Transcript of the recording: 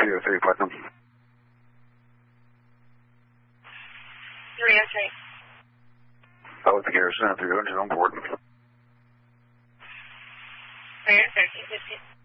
303 Putnam. 303. Out with the Garrison, 300 on board. 303.